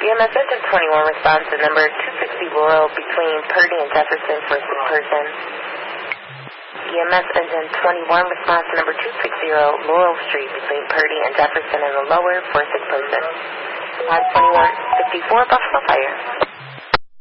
EMS engine 21 response to number 260 Laurel between Purdy and Jefferson for a sick person. EMS engine 21 response to number 260 Laurel Street between Purdy and Jefferson in the lower for a sick person. 521-54 Buffalo Fire.